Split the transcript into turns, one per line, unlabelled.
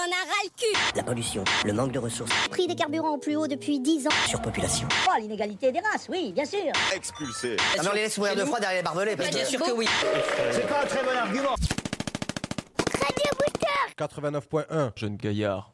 en a ras le cul.
La pollution, le manque de ressources.
Prix des carburants au plus haut depuis 10 ans.
Surpopulation.
Oh, l'inégalité des races, oui, bien sûr.
Expulsé.
Ah mais on les laisse mourir de froid derrière les barbelés. Parce
Bien sûr que oui.
C'est pas un très bon argument.
Radio Booster.
89.1.
Jeune gaillard.